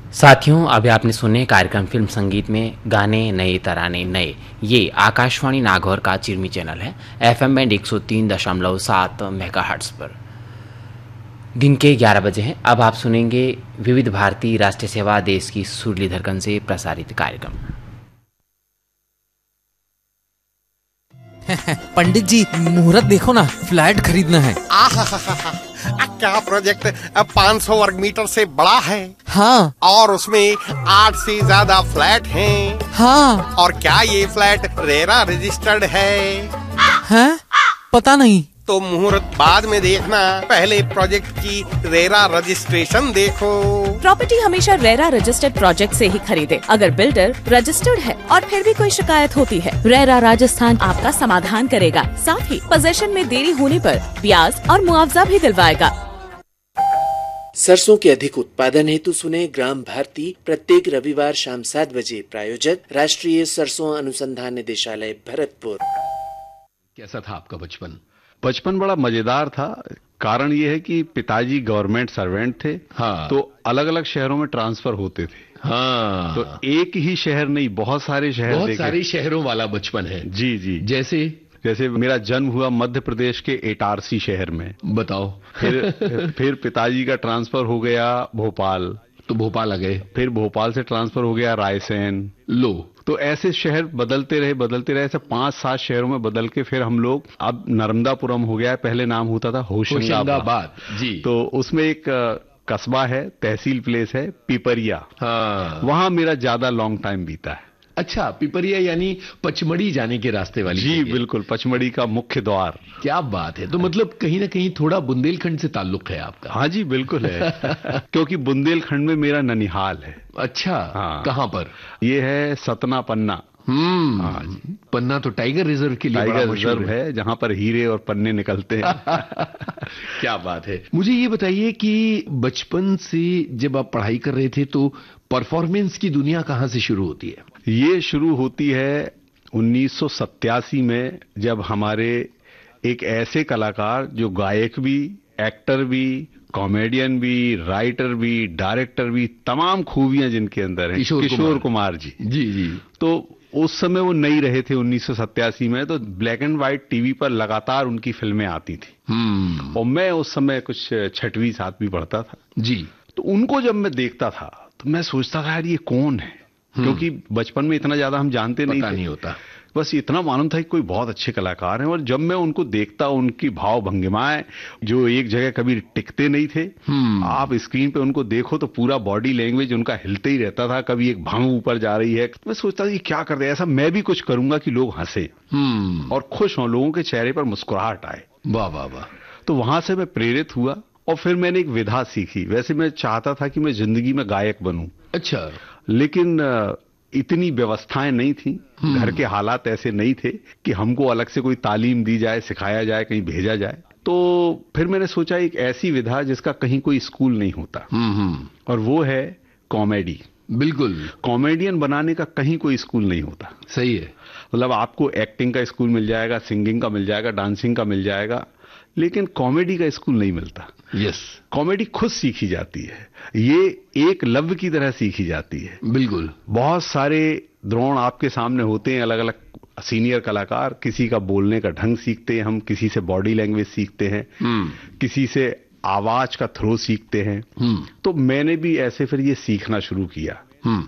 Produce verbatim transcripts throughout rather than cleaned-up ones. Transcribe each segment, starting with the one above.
साथियों, अभी आपने सुने कार्यक्रम फिल्म संगीत में गाने नए तराने नए। ये आकाशवाणी नागौर का चिरमी चैनल है, एफएम बैंड एक सौ तीन दशमलव सात मेगाहर्ट्ज पर। दिन के ग्यारह बजे हैं। अब आप सुनेंगे विविध भारती राष्ट्रीय सेवा देश की सुरीली धड़कन से प्रसारित कार्यक्रम। पंडित जी, मुहूर्त देखो ना, फ्लैट खरीदना है। क्या प्रोजेक्ट पाँच सौ वर्ग मीटर से बड़ा है? हाँ। और उसमें आठ से ज्यादा फ्लैट हैं। हाँ। और क्या ये फ्लैट रेरा रजिस्टर्ड है? हैं? पता नहीं। तो मुहूर्त बाद में देखना, पहले प्रोजेक्ट की रेरा रजिस्ट्रेशन देखो। प्रॉपर्टी हमेशा रेरा रजिस्टर्ड प्रोजेक्ट से ही खरीदे। अगर बिल्डर रजिस्टर्ड है और फिर भी कोई शिकायत होती है, रेरा राजस्थान आपका समाधान करेगा। साथ ही पोजेशन में देरी होने पर ब्याज और मुआवजा भी दिलवाएगा। सरसों के अधिक उत्पादन हेतु सुने ग्राम भारती प्रत्येक रविवार शाम सात बजे। प्रायोजक राष्ट्रीय सरसों अनुसंधान निदेशालय भरतपुर। कैसा था आपका बचपन? बचपन बड़ा मजेदार था। कारण ये है कि पिताजी गवर्नमेंट सर्वेंट थे। हाँ। तो अलग अलग शहरों में ट्रांसफर होते थे। हाँ। तो एक ही शहर नहीं, बहुत सारे शहर बहुत देखे। सारे शहरों वाला बचपन है। जी जी। जैसे जैसे मेरा जन्म हुआ मध्य प्रदेश के इटारसी शहर में। बताओ। फिर फिर पिताजी का ट्रांसफर हो गया भोपाल, तो भोपाल आ गए। फिर भोपाल से ट्रांसफर हो गया रायसेन। लो, तो ऐसे शहर बदलते रहे बदलते रहे ऐसे पांच सात शहरों में बदल के फिर हम लोग, अब नर्मदापुरम हो गया है, पहले नाम होता था होशंगाबाद। जी। तो उसमें एक कस्बा है, तहसील प्लेस है पिपरिया। हाँ। वहां मेरा ज्यादा लॉन्ग टाइम बीता है। अच्छा, पिपरिया यानी पचमढ़ी जाने के रास्ते वाली? जी बिल्कुल, पचमढ़ी का मुख्य द्वार। क्या बात है। तो मतलब कहीं ना कहीं थोड़ा बुंदेलखंड से ताल्लुक है आपका? हाँ जी बिल्कुल है। क्योंकि बुंदेलखंड में मेरा ननिहाल है। अच्छा। हाँ। कहाँ पर? ये है सतना पन्ना। हम्म। हाँ जी। पन्ना तो टाइगर रिजर्व के लिए टाइगर रिजर्व है, है जहां पर हीरे और पन्ने निकलते हैं। क्या बात है। मुझे ये बताइए कि बचपन से जब आप पढ़ाई कर रहे थे तो परफॉर्मेंस की दुनिया कहां से शुरू होती है? ये शुरू होती है उन्नीस सौ सत्तासी में, जब हमारे एक ऐसे कलाकार जो गायक भी, एक्टर भी, कॉमेडियन भी, राइटर भी, डायरेक्टर भी, तमाम खूबियां जिनके अंदर हैं, किशोर, किशोर कुमार जी। जी जी। तो उस समय वो नहीं रहे थे उन्नीस सौ सत्तासी में, तो ब्लैक एंड व्हाइट टीवी पर लगातार उनकी फिल्में आती थी। हम्म। और मैं उस समय कुछ छठवीं सातवीं पढ़ता था जी। तो उनको जब मैं देखता था तो मैं सोचता था यार ये कौन है, क्योंकि बचपन में इतना ज्यादा हम जानते नहीं थे, नहीं होता, बस इतना मालूम था कि कोई बहुत अच्छे कलाकार हैं। और जब मैं उनको देखता, उनकी भाव भंगिमाएं जो एक जगह कभी टिकते नहीं थे, आप स्क्रीन पे उनको देखो तो पूरा बॉडी लैंग्वेज उनका हिलते ही रहता था, कभी एक भाव ऊपर जा रही है। मैं सोचता था कि क्या कर रहे हैं, ऐसा मैं भी कुछ करूंगा कि लोग हंसे और खुश हों, लोगों के चेहरे पर मुस्कुराहट आए। वाह वाह वाह। तो वहां से मैं प्रेरित हुआ और फिर मैंने एक विधा सीखी। वैसे मैं चाहता था कि मैं जिंदगी में गायक बनूं। अच्छा। लेकिन इतनी व्यवस्थाएं नहीं थी, घर के हालात ऐसे नहीं थे कि हमको अलग से कोई तालीम दी जाए, सिखाया जाए, कहीं भेजा जाए। तो फिर मैंने सोचा एक ऐसी विधा जिसका कहीं कोई स्कूल नहीं होता, और वो है कॉमेडी। बिल्कुल। कॉमेडियन बनाने का कहीं कोई स्कूल नहीं होता। सही है। मतलब आपको एक्टिंग का स्कूल मिल जाएगा, सिंगिंग का मिल जाएगा, डांसिंग का मिल जाएगा, लेकिन कॉमेडी का स्कूल नहीं मिलता। यस। कॉमेडी खुद सीखी जाती है, ये एक लव्य की तरह सीखी जाती है। बिल्कुल। बहुत सारे द्रोण आपके सामने होते हैं, अलग अलग सीनियर कलाकार, किसी का बोलने का ढंग सीखते हैं हम, किसी से बॉडी लैंग्वेज सीखते हैं, किसी से आवाज का थ्रो सीखते हैं। तो मैंने भी ऐसे फिर ये सीखना शुरू किया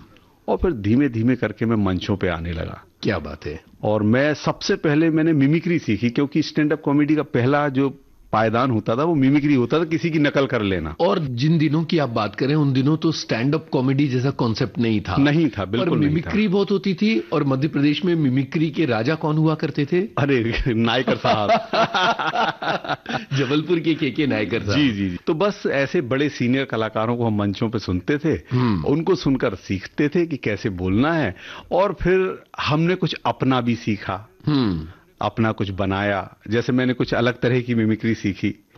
और फिर धीमे धीमे करके मैं मंचों पे आने लगा। क्या बात है। और मैं सबसे पहले मैंने मिमिक्री सीखी, क्योंकि स्टैंड अप कॉमेडी का पहला जो पायदान होता था वो मिमिक्री होता था, किसी की नकल कर लेना। और जिन दिनों की आप बात करें उन दिनों तो स्टैंड अप कॉमेडी जैसा कॉन्सेप्ट नहीं था। नहीं था, बिल्कुल नहीं था। मिमिक्री बहुत होती थी। और मध्य प्रदेश में मिमिक्री के राजा कौन हुआ करते थे? अरे नायकर साहब। जबलपुर के के के नायकर साहब। जी जी जी। तो बस ऐसे बड़े सीनियर कलाकारों को हम मंचों पे सुनते थे, उनको सुनकर सीखते थे कि कैसे बोलना है, और फिर हमने कुछ अपना भी सीखा, अपना कुछ बनाया। जैसे मैंने कुछ अलग तरह की मिमिक्री सीखी।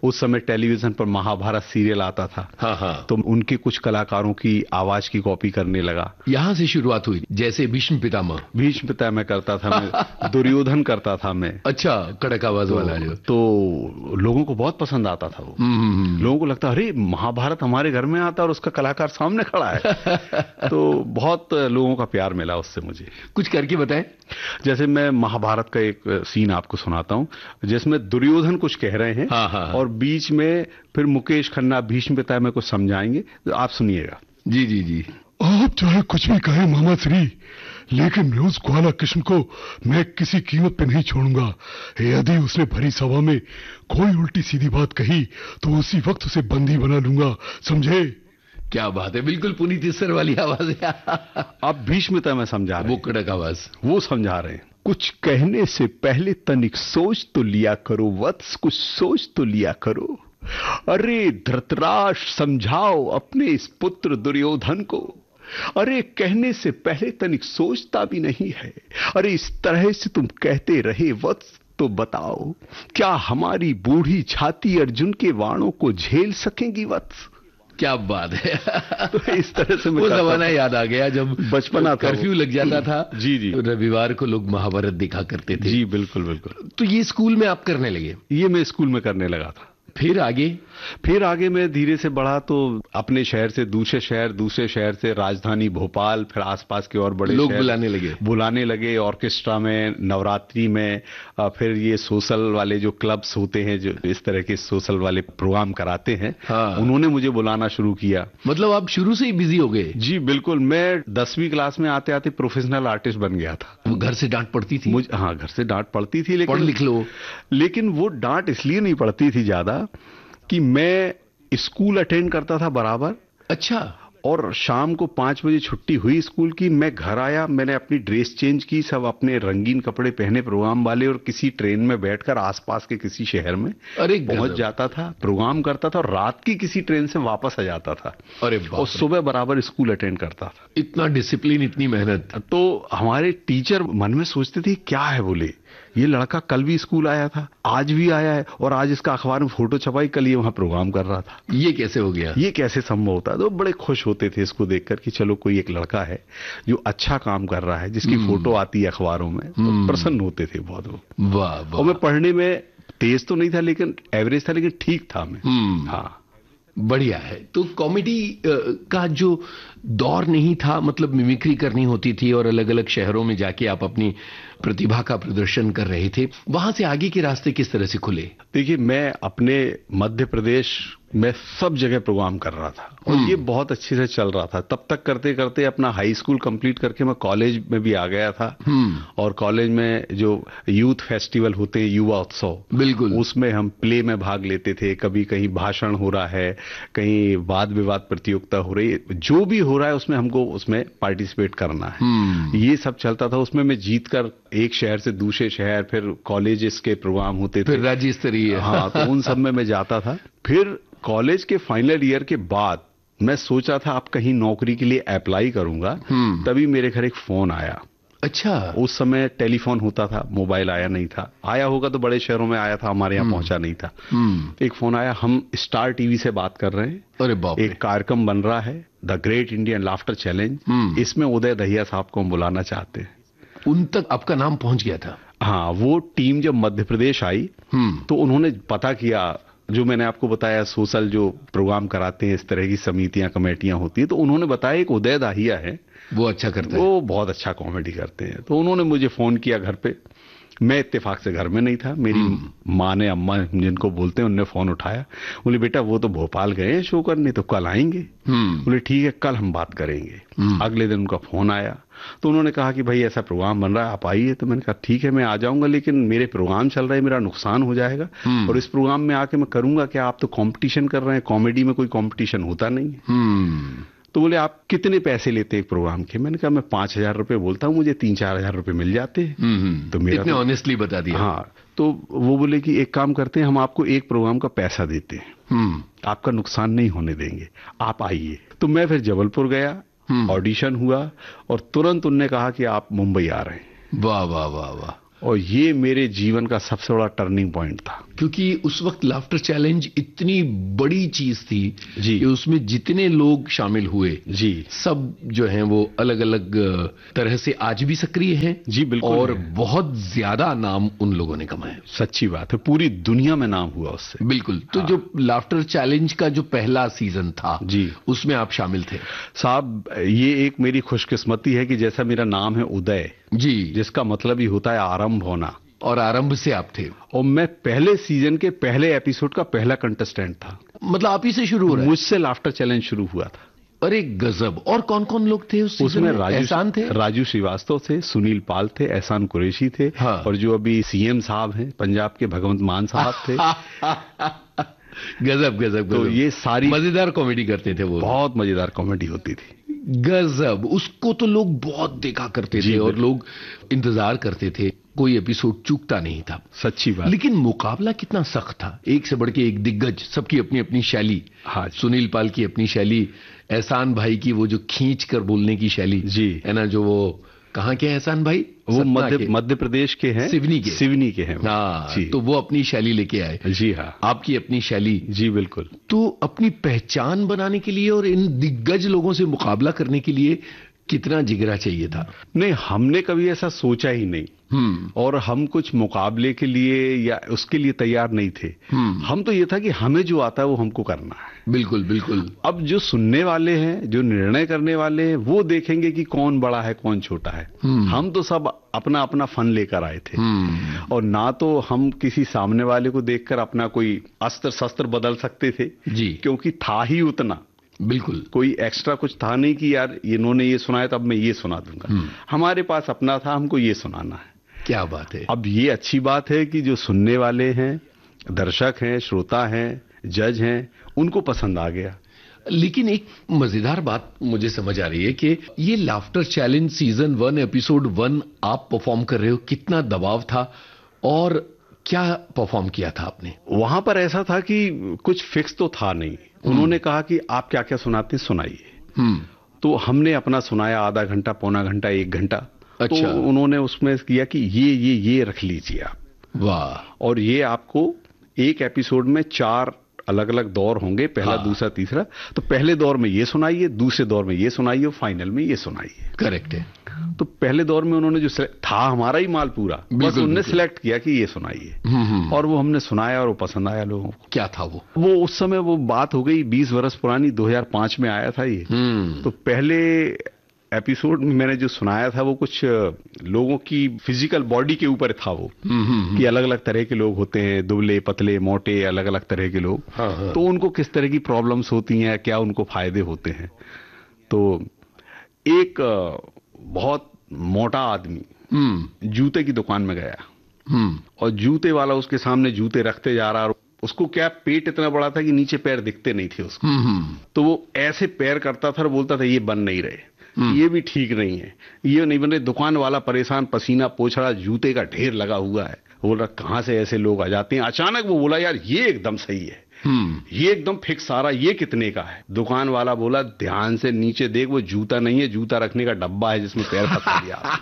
उस समय टेलीविजन पर महाभारत सीरियल आता था। हाँ हाँ। तो उनके कुछ कलाकारों की आवाज की कॉपी करने लगा। यहाँ से शुरुआत हुई, जैसे भीष्म पितामह। भीष्म पितामह मैं करता था, मैं दुर्योधन करता था मैं। अच्छा, कड़क आवाज तो, वाला जो। तो लोगों को बहुत पसंद आता था वो। लोगों को लगता अरे महाभारत हमारे घर में आता और उसका कलाकार सामने खड़ा है। तो बहुत लोगों का प्यार मिला उससे मुझे। कुछ करके बताएं। जैसे मैं महाभारत का एक सीन आपको सुनाता हूँ, जिसमें दुर्योधन कुछ कह रहे हैं। हाँ, हाँ, और बीच में फिर मुकेश खन्ना भीष्म पितामह को समझाएंगे, तो आप सुनिएगा। जी जी जी। आप चाहे कुछ भी कहें मामा श्री, लेकिन उस ग्वाला कृष्ण को मैं किसी कीमत पे नहीं छोड़ूंगा। यदि उसने भरी सभा में कोई उल्टी सीधी बात कही तो उसी वक्त उसे बंदी बना लूंगा, समझे? क्या बात है, बिल्कुल पुनीत इस्सर वाली आवाज है। अब भीष्म पितामह समझा रहे हैं। वो कड़क आवाज वो समझा रहे हैं। कुछ कहने से पहले तनिक सोच तो लिया करो वत्स, कुछ सोच तो लिया करो। अरे धृतराष्ट्र, समझाओ अपने इस पुत्र दुर्योधन को। अरे कहने से पहले तनिक सोचता भी नहीं है। अरे इस तरह से तुम कहते रहे वत्स, तो बताओ क्या हमारी बूढ़ी छाती अर्जुन के वाणों को झेल सकेंगी वत्स? क्या बात है। तो इस तरह से वो जमाना याद आ गया जब बचपना कर्फ्यू लग जाता था। जी जी। रविवार को लोग महाभारत दिखा करते थे। जी बिल्कुल बिल्कुल। तो ये स्कूल में आप करने लगे? ये मैं स्कूल में करने लगा था। फिर आगे फिर आगे मैं धीरे से बढ़ा, तो अपने शहर से दूसरे शहर, दूसरे शहर से राजधानी भोपाल, फिर आसपास के और बड़े लोग बुलाने लगे बुलाने लगे ऑर्केस्ट्रा में, नवरात्रि में। फिर ये सोशल वाले जो क्लब्स होते हैं, जो इस तरह के सोशल वाले प्रोग्राम कराते हैं, हाँ। उन्होंने मुझे बुलाना शुरू किया। मतलब आप शुरू से ही बिजी हो गए? जी बिल्कुल। मैं दसवीं क्लास में आते आते प्रोफेशनल आर्टिस्ट बन गया था। घर से डांट पड़ती थी? मुझे हाँ, घर से डांट पड़ती थी, लेकिन पढ़ लिख लो। लेकिन वो डांट इसलिए नहीं पड़ती थी ज्यादा कि मैं स्कूल अटेंड करता था बराबर। अच्छा। और शाम को पांच बजे छुट्टी हुई स्कूल की, मैं घर आया, मैंने अपनी ड्रेस चेंज की, सब अपने रंगीन कपड़े पहने प्रोग्राम वाले, और किसी ट्रेन में बैठकर आसपास के किसी शहर में अरे पहुंच जाता था, प्रोग्राम करता था, और रात की किसी ट्रेन से वापस आ जाता था। अरे और सुबह बराबर स्कूल अटेंड करता था। इतना डिसिप्लिन, इतनी मेहनत। तो हमारे टीचर मन में सोचते थे क्या है, बोले ये लड़का कल भी स्कूल आया था, आज भी आया है, और आज इसका अखबार में फोटो छपाई, कल ये वहां प्रोग्राम कर रहा था। ये कैसे हो गया? ये कैसे संभव होता? तो बड़े खुश होते थे इसको देखकर कि चलो कोई एक लड़का है जो अच्छा काम कर रहा है, जिसकी फोटो आती है अखबारों में, तो प्रसन्न होते थे बहुत वो। वाह वाह। और मैं पढ़ने में तेज तो नहीं था, लेकिन एवरेज था, लेकिन ठीक था मैं। हाँ, बढ़िया है। तो कॉमेडी का जो दौर नहीं था, मतलब मिमिक्री करनी होती थी और अलग अलग शहरों में जाके आप अपनी प्रतिभा का प्रदर्शन कर रहे थे, वहां से आगे के रास्ते किस तरह से खुले? देखिए, मैं अपने मध्य प्रदेश में सब जगह प्रोग्राम कर रहा था, और ये बहुत अच्छे से चल रहा था। तब तक करते करते अपना हाई स्कूल कंप्लीट करके मैं कॉलेज में भी आ गया था। और कॉलेज में जो यूथ फेस्टिवल होते हैं, युवा उत्सव, बिल्कुल, उसमें हम प्ले में भाग लेते थे। कभी कहीं भाषण हो रहा है, कहीं वाद विवाद प्रतियोगिता हो रही है, जो भी हो रहा है उसमें हमको उसमें पार्टिसिपेट करना है। ये सब चलता था। उसमें मैं जीत कर एक शहर से दूसरे शहर, फिर कॉलेज के प्रोग्राम होते थे, फिर राज्य स्तरीय। हाँ, तो उन सब में मैं जाता था। फिर कॉलेज के फाइनल ईयर के बाद मैं सोचा था अब कहीं नौकरी के लिए अप्लाई करूंगा, तभी मेरे घर एक फोन आया। अच्छा। उस समय टेलीफोन होता था, मोबाइल आया नहीं था। आया होगा तो बड़े शहरों में आया था, हमारे यहाँ पहुंचा नहीं था। एक फोन आया, हम स्टार टीवी से बात कर रहे हैं, अरे बाप रे, एक कार्यक्रम बन रहा है the great Indian laughter challenge, इसमें उदय दहिया साहब को हम बुलाना चाहते हैं। उन तक आपका नाम पहुंच गया था? हाँ, वो टीम जब मध्य प्रदेश आई तो उन्होंने पता किया, जो मैंने आपको बताया सोशल जो प्रोग्राम कराते हैं, इस तरह की समितियां कमेटियां होती है, तो उन्होंने बताया एक उदय दाहिया है, वो अच्छा करते हैं, वो बहुत अच्छा कॉमेडी करते हैं। तो उन्होंने मुझे फोन किया घर पे। मैं इत्तेफाक से घर में नहीं था, मेरी माँ ने, अम्मा जिनको बोलते हैं, उनने फोन उठाया। बोले बेटा वो तो भोपाल गए हैं शो करने, तो कल आएंगे। बोले ठीक है, कल हम बात करेंगे। अगले दिन उनका फोन आया, तो उन्होंने कहा कि भाई ऐसा प्रोग्राम बन रहा है, आप आइए। तो मैंने कहा ठीक है, मैं आ जाऊंगा, लेकिन मेरे प्रोग्राम चल रहा है, मेरा नुकसान हो जाएगा, और इस प्रोग्राम में आके मैं करूंगा क्या? आप तो कंपटीशन कर रहे हैं, कॉमेडी में कोई कंपटीशन होता नहीं है। तो बोले आप कितने पैसे लेते हैं एक प्रोग्राम के? मैंने कहा मैं पांच हजार रुपए बोलता हूँ, मुझे तीन चार हजार रुपए मिल जाते हैं। तो मेरा इतने ऑनेस्टली बता दिया। हाँ, तो वो बोले कि एक काम करते हैं, हम आपको एक प्रोग्राम का पैसा देते हैं, आपका नुकसान नहीं होने देंगे, आप आइए। तो मैं फिर जबलपुर गया, ऑडिशन हुआ, और तुरंत उनने कहा कि आप मुंबई आ रहे हैं। वाह वाह वाह वाह। और ये मेरे जीवन का सबसे बड़ा टर्निंग पॉइंट था, क्योंकि उस वक्त लाफ्टर चैलेंज इतनी बड़ी चीज थी जी कि उसमें जितने लोग शामिल हुए जी सब जो हैं वो अलग अलग तरह से आज भी सक्रिय हैं जी बिल्कुल, और बहुत ज्यादा नाम उन लोगों ने कमाया। सच्ची बात है, पूरी दुनिया में नाम हुआ उससे। बिल्कुल। तो हाँ। जो लाफ्टर चैलेंज का जो पहला सीजन था जी उसमें आप शामिल थे साहब। ये एक मेरी खुशकिस्मती है कि जैसा मेरा नाम है उदय जी, जिसका मतलब ही होता है आरंभ होना, और आरंभ से आप थे, और मैं पहले सीजन के पहले एपिसोड का पहला कंटेस्टेंट था। मतलब आप ही से शुरू हो रहा है? मुझसे लाफ्टर चैलेंज शुरू हुआ था। अरे गजब। और कौन कौन लोग थे उस सीजन उसमें? में? राजू एहसान थे, राजू श्रीवास्तव थे, सुनील पाल थे, एहसान कुरैशी थे, हाँ। और जो अभी सीएम साहब हैं पंजाब के, भगवंत मान साहब थे। गजब गजब तो गजब। ये सारी मजेदार कॉमेडी करते थे वो, बहुत मजेदार कॉमेडी होती थी। गजब। उसको तो लोग बहुत देखा करते थे और लोग इंतजार करते थे, कोई एपिसोड चूकता नहीं था। सच्ची बात। लेकिन मुकाबला कितना सख्त था, एक से बढ़ के एक दिग्गज, सबकी अपनी अपनी शैली। हाँ, सुनील पाल की अपनी शैली, एहसान भाई की वो जो खींच कर बोलने की शैली जी है ना, जो वो कहाँ के एहसान भाई? वो मध्य मध्य प्रदेश के हैं, सिवनी के सिवनी के हैं। हाँ, जी। तो वो अपनी शैली लेके आए। जी हाँ, आपकी अपनी शैली। जी बिल्कुल। तो अपनी पहचान बनाने के लिए और इन दिग्गज लोगों से मुकाबला करने के लिए कितना जिगरा चाहिए था? नहीं, हमने कभी ऐसा सोचा ही नहीं, और हम कुछ मुकाबले के लिए या उसके लिए तैयार नहीं थे। हम तो ये था कि हमें जो आता है वो हमको करना है। बिल्कुल बिल्कुल। अब जो सुनने वाले हैं, जो निर्णय करने वाले हैं, वो देखेंगे कि कौन बड़ा है कौन छोटा है। हम तो सब अपना अपना फन लेकर आए थे, और ना तो हम किसी सामने वाले को देखकर अपना कोई अस्त्र शस्त्र बदल सकते थे जी, क्योंकि था ही उतना। बिल्कुल, कोई एक्स्ट्रा कुछ था नहीं कि यार इन्होंने ये सुनाया तो अब मैं ये सुना दूंगा। हमारे पास अपना था, हमको ये सुनाना है। क्या बात है। अब ये अच्छी बात है कि जो सुनने वाले हैं, दर्शक हैं, श्रोता हैं, जज हैं, उनको पसंद आ गया। लेकिन एक मजेदार बात मुझे समझ आ रही है कि ये laughter challenge season one episode one आप परफॉर्म कर रहे हो, कितना दबाव था और क्या परफॉर्म किया था आपने? वहां पर ऐसा था कि कुछ फिक्स तो था नहीं। उन्होंने कहा कि आप क्या क्या सुनाते हैं सुनाइए। तो हमने अपना सुनाया, आधा घंटा, पौना घंटा, एक घंटा। अच्छा। तो उन्होंने उसमें किया कि ये ये ये रख लीजिए आप। वाह। और ये आपको एक एपिसोड में चार अलग अलग दौर होंगे, पहला, हाँ। दूसरा, तीसरा। तो पहले दौर में ये सुनाइए, दूसरे दौर में ये सुनाइए, फाइनल में ये सुनाइए। करेक्ट है। तो पहले दौर में उन्होंने जो था हमारा ही माल पूरा, बस उन्होंने सिलेक्ट किया कि ये सुनाइए, और वो हमने सुनाया और वो पसंद आया लोगों को। क्या था वो? वो उस समय वो बात हो गई बीस वर्ष पुरानी, दो हज़ार पाँच में आया था ये। तो पहले एपिसोड में मैंने जो सुनाया था वो कुछ लोगों की फिजिकल बॉडी के ऊपर था वो, कि अलग अलग तरह के लोग होते हैं, दुबले, पतले, मोटे, अलग अलग तरह के लोग। हाँ, हाँ। तो उनको किस तरह की प्रॉब्लम्स होती हैं, क्या उनको फायदे होते हैं। तो एक बहुत मोटा आदमी जूते की दुकान में गया, और जूते वाला उसके सामने जूते रखते जा रहा, और उसको क्या पेट इतना बड़ा था कि नीचे पैर दिखते नहीं थे उसको। तो वो ऐसे पैर करता था और बोलता था ये बन नहीं रहे, ये भी ठीक नहीं है, ये नहीं बन रहे। दुकान वाला परेशान, पसीना पोंछ रहा, जूते का ढेर लगा हुआ है। बोल रहा कहां से ऐसे लोग आ जाते हैं। अचानक वो बोला यार ये एकदम सही है, ये एकदम फिक्स आ रहा, ये कितने का है? दुकान वाला बोला ध्यान से नीचे देख, वो जूता नहीं है, जूता रखने का डब्बा है जिसमें पैर फंसा दिया।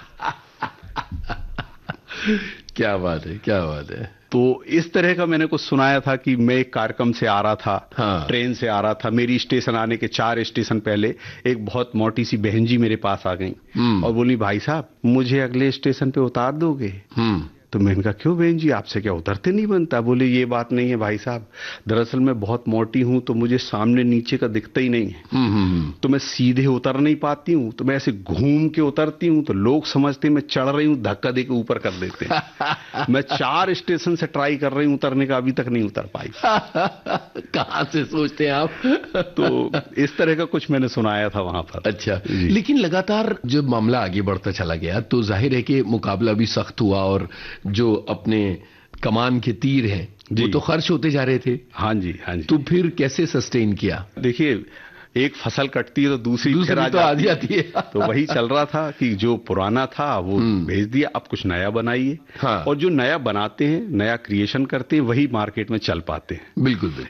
क्या बात है, क्या बात है। तो इस तरह का मैंने कुछ सुनाया था कि मैं एक कार्यक्रम से आ रहा था, हाँ। ट्रेन से आ रहा था। मेरी स्टेशन आने के चार स्टेशन पहले एक बहुत मोटी सी बहन जी मेरे पास आ गई और बोली भाई साहब मुझे अगले स्टेशन पे उतार दोगे? तो मैंने कहा क्यों बहन जी, आपसे क्या उतरते नहीं बनता? बोले ये बात नहीं है भाई साहब, दरअसल मैं बहुत मोटी हूं तो मुझे सामने नीचे का दिखता ही नहीं है, तो मैं सीधे उतर नहीं पाती हूं, तो मैं ऐसे घूम के उतरती हूं, तो लोग समझते हैं मैं चढ़ रही हूं, धक्का दे के ऊपर कर देते हैं। मैं चार स्टेशन से ट्राई कर रही हूं उतरने का, अभी तक नहीं उतर पाई। कहां से सोचते हैं आप? तो इस तरह का कुछ मैंने सुनाया था वहां पर। अच्छा, लेकिन लगातार जब मामला आगे बढ़ता चला गया तो जाहिर है कि मुकाबला भी सख्त हुआ, और जो अपने कमान के तीर हैं वो तो खर्च होते जा रहे थे। हाँ जी, हाँ जी। तो फिर कैसे सस्टेन किया? देखिए, एक फसल कटती है तो दूसरी दूसरी फिर आ तो आ जाती है। तो वही चल रहा था कि जो पुराना था वो भेज दिया, अब कुछ नया बनाइए। हाँ। और जो नया बनाते हैं, नया क्रिएशन करते हैं, वही मार्केट में चल पाते हैं। बिल्कुल बिल्कुल। एक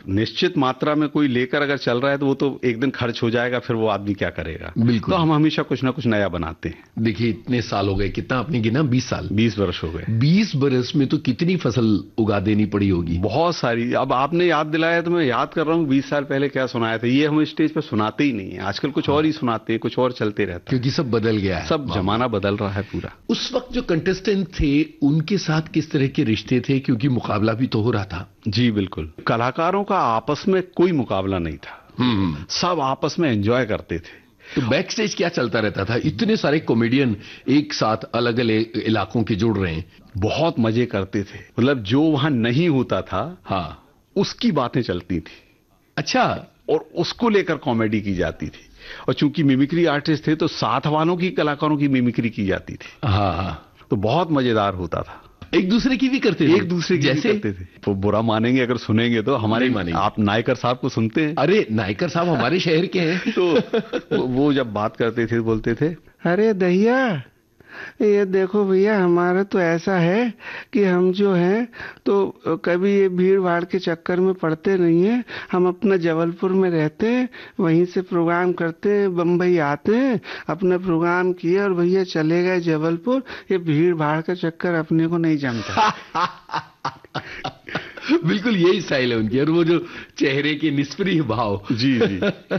निश्चित मात्रा में कोई लेकर अगर चल रहा है तो वो तो एक दिन खर्च हो जाएगा, फिर वो आदमी क्या करेगा। बिल्कुल। तो हम हमेशा कुछ ना कुछ नया बनाते हैं। देखिए इतने साल हो गए, कितना आपने गिना? बीस साल, बीस वर्ष हो गए। बीस बरस में तो कितनी फसल उगा देनी पड़ी होगी? बहुत सारी। अब आपने याद दिलाया तो मैं याद कर रहा हूँ बीस साल पहले क्या सुनाया था। ये हम स्टेज पर सुनाते ही नहीं है आजकल, कुछ और ही सुनाते हैं, कुछ और चलते रहता है, क्योंकि सब बदल गया है, सब जमाना बदल रहा है पूरा। उस वक्त जो कंटेस्टेंट थे उनके साथ किस तरह के रिश्ते थे, क्योंकि मुकाबला भी तो हो रहा था? जी बिल्कुल, कलाकारों का आपस में कोई मुकाबला नहीं था, सब आपस में एंजॉय करते थे। तो बैक स्टेज क्या चलता रहता था? इतने सारे कॉमेडियन एक साथ अलग अलग इलाकों के जुड़ रहे हैं, बहुत मजे करते थे। मतलब जो वहां नहीं होता था, हाँ, उसकी बातें चलती थी। अच्छा, और उसको लेकर कॉमेडी की जाती थी। और चूंकि मिमिक्री आर्टिस्ट थे तो साथ वालों की कलाकारों की मिमिक्री की जाती थी। हाँ हाँ, तो बहुत मजेदार होता था। एक दूसरे की भी करते थे? एक दूसरे की जैसे करते थे। तो बुरा मानेंगे अगर सुनेंगे तो, हमारे मानेंगे। आप नायकर साहब को सुनते हैं? अरे नायकर साहब हमारे शहर के हैं। तो वो जब बात करते थे बोलते थे, अरे दहिया ये देखो भैया, हमारा तो ऐसा है कि हम जो हैं तो कभी ये भीड़ भाड़ के चक्कर में पड़ते नहीं हैं। हम अपना जबलपुर में रहते हैं, वहीं से प्रोग्राम करते हैं, बम्बई आते हैं, अपना प्रोग्राम किए और भैया चले गए जबलपुर। ये भीड़ भाड़ का चक्कर अपने को नहीं जमता। बिल्कुल यही स्टाइल है उनकी, और वो जो चेहरे के निष्प्रिय भाव। जी जी।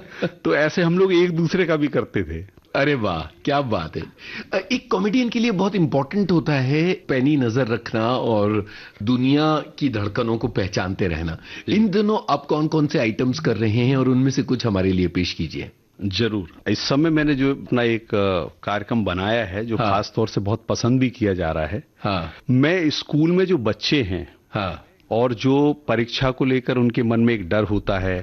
तो ऐसे हम लोग एक दूसरे का भी करते थे। अरे वाह, क्या बात है। एक कॉमेडियन के लिए बहुत इंपॉर्टेंट होता है पैनी नजर रखना और दुनिया की धड़कनों को पहचानते रहना। इन दिनों आप कौन कौन से आइटम्स कर रहे हैं और उनमें से कुछ हमारे लिए पेश कीजिए। जरूर। इस समय मैंने जो अपना एक कार्यक्रम बनाया है जो हाँ। खास तौर से बहुत पसंद भी किया जा रहा है। हाँ। मैं स्कूल में जो बच्चे हैं, हाँ, और जो परीक्षा को लेकर उनके मन में एक डर होता है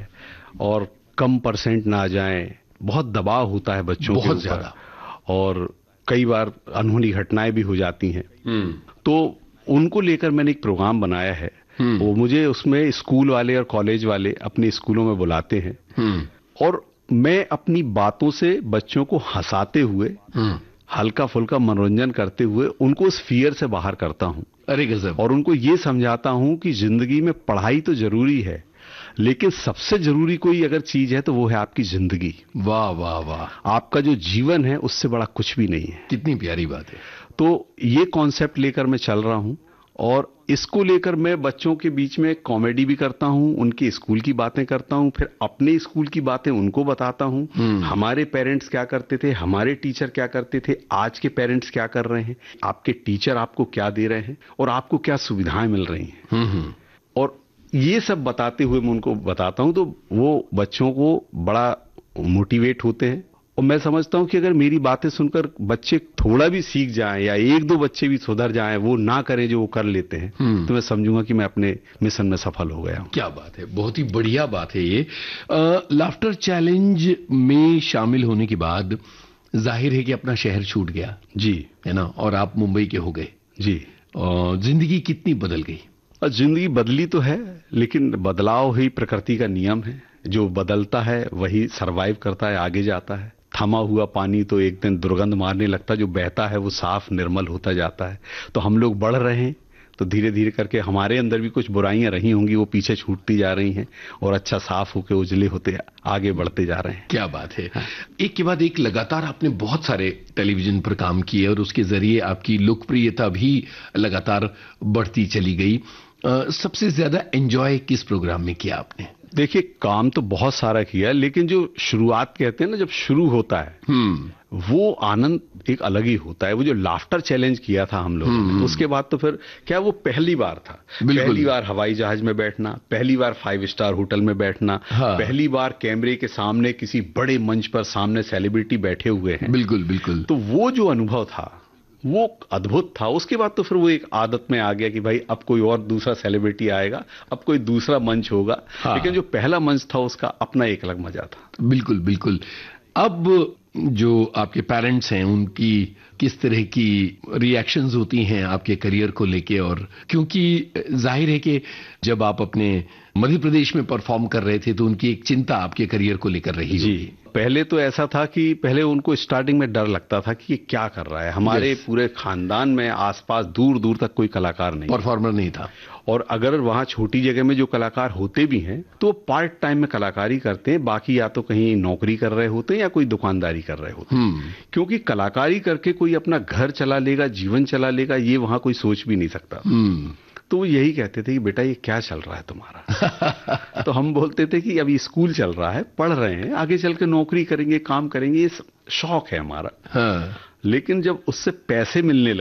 और कम परसेंट ना आ जाए, बहुत दबाव होता है बच्चों के बहुत ज्यादा, और कई बार अनहोनी घटनाएं भी हो जाती हैं। तो उनको लेकर मैंने एक प्रोग्राम बनाया है। वो मुझे उसमें स्कूल वाले और कॉलेज वाले अपने स्कूलों में बुलाते हैं और मैं अपनी बातों से बच्चों को हंसाते हुए, हल्का फुल्का मनोरंजन करते हुए उनको उस फियर से बाहर करता हूं। अरे गजब। और उनको ये समझाता हूं कि जिंदगी में पढ़ाई तो जरूरी है, लेकिन सबसे जरूरी कोई अगर चीज है तो वो है आपकी जिंदगी। वाह वाह वाह। आपका जो जीवन है उससे बड़ा कुछ भी नहीं है। कितनी प्यारी बात है। तो ये कॉन्सेप्ट लेकर मैं चल रहा हूं और इसको लेकर मैं बच्चों के बीच में कॉमेडी भी करता हूं, उनके स्कूल की बातें करता हूं, फिर अपने स्कूल की बातें उनको बताता हूं। हमारे पेरेंट्स क्या करते थे, हमारे टीचर क्या करते थे, आज के पेरेंट्स क्या कर रहे हैं, आपके टीचर आपको क्या दे रहे हैं और आपको क्या सुविधाएं मिल रही हैं। और ये सब बताते हुए मैं उनको बताता हूं तो वो बच्चों को बड़ा मोटिवेट होते हैं। और मैं समझता हूं कि अगर मेरी बातें सुनकर बच्चे थोड़ा भी सीख जाएं या एक दो बच्चे भी सुधर जाएं, वो ना करें जो वो कर लेते हैं, तो मैं समझूंगा कि मैं अपने मिशन में सफल हो गया हूं। क्या बात है, बहुत ही बढ़िया बात है ये। लाफ्टर चैलेंज में शामिल होने के बाद जाहिर है कि अपना शहर छूट गया। जी, है ना, और आप मुंबई के हो गए। जी। और जिंदगी कितनी बदल गई? जिंदगी बदली तो है, लेकिन बदलाव ही प्रकृति का नियम है। जो बदलता है वही सरवाइव करता है, आगे जाता है। थमा हुआ पानी तो एक दिन दुर्गंध मारने लगता है, जो बहता है वो साफ निर्मल होता जाता है। तो हम लोग बढ़ रहे हैं, तो धीरे धीरे करके हमारे अंदर भी कुछ बुराइयां रही होंगी, वो पीछे छूटती जा रही हैं और अच्छा साफ होके उजले होते आगे बढ़ते जा रहे हैं। क्या बात है। हाँ। एक के बाद एक लगातार आपने बहुत सारे टेलीविजन पर काम किए और उसके जरिए आपकी लोकप्रियता भी लगातार बढ़ती चली गई। आ, सबसे ज्यादा एंजॉय किस प्रोग्राम में किया आपने? देखिए, काम तो बहुत सारा किया, लेकिन जो शुरुआत कहते हैं ना, जब शुरू होता है वो आनंद एक अलग ही होता है। वो जो लाफ्टर चैलेंज किया था हम लोगों ने, उसके बाद तो फिर क्या वो पहली बार था। पहली बार हवाई जहाज में बैठना, पहली बार फाइव स्टार होटल में बैठना, हाँ। पहली बार कैमरे के सामने किसी बड़े मंच पर सामने सेलिब्रिटी बैठे हुए हैं। बिल्कुल बिल्कुल। तो वो जो अनुभव था वो अद्भुत था। उसके बाद तो फिर वो एक आदत में आ गया कि भाई अब कोई और दूसरा सेलिब्रिटी आएगा, अब कोई दूसरा मंच होगा। हाँ। लेकिन जो पहला मंच था उसका अपना एक अलग मजा था। बिल्कुल बिल्कुल। अब जो आपके पेरेंट्स हैं उनकी किस तरह की रिएक्शंस होती हैं आपके करियर को लेके? और क्योंकि जाहिर है कि जब आप अपने मध्य प्रदेश में परफॉर्म कर रहे थे तो उनकी एक चिंता आपके करियर को लेकर रही जी होगी। पहले तो ऐसा था कि पहले उनको स्टार्टिंग में डर लगता था कि ये क्या कर रहा है। हमारे पूरे खानदान में आसपास दूर दूर तक कोई कलाकार नहीं, परफॉर्मर नहीं था। और अगर वहाँ छोटी जगह में जो कलाकार होते भी हैं तो वो पार्ट टाइम में कलाकारी करते हैं, बाकी या तो कहीं नौकरी कर रहे होते हैं या कोई दुकानदारी कर रहे होते हैं। क्योंकि कलाकारी करके कोई अपना घर चला लेगा, जीवन चला लेगा, ये वहाँ कोई सोच भी नहीं सकता। तो वो यही कहते थे कि बेटा ये क्या चल रहा है तुम्हारा। तो हम बोलते थे कि अभी स्कूल चल रहा है, पढ़ रहे हैं, आगे चल के नौकरी करेंगे, काम करेंगे, ये शौक है हमारा। हाँ। लेकिन जब उससे पैसे मिलने